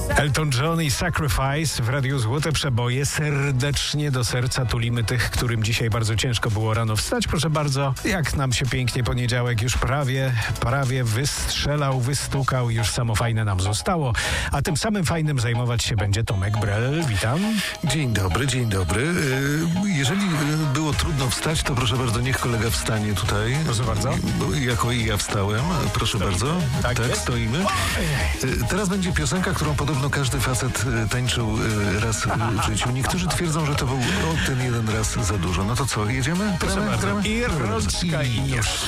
Elton John i Sacrifice w Radiu Złote Przeboje. Serdecznie do serca tulimy tych, którym dzisiaj bardzo ciężko było rano wstać. Proszę bardzo, jak nam się pięknie poniedziałek już prawie wystrzelał, wystukał, już samo fajne nam zostało. A tym samym fajnym zajmować się będzie Tomek Brel. Witam. Dzień dobry, dzień dobry. Jeżeli było trudno wstać, to proszę bardzo, niech kolega wstanie tutaj. Proszę bardzo. Jako i ja wstałem. Proszę bardzo. Tak jest. Stoimy. Teraz będzie piosenka, którą podobno każdy facet tańczył raz w życiu. Niektórzy twierdzą, że to był ten jeden raz za dużo. No to co, jedziemy? Proszę bardzo. I rączka i już.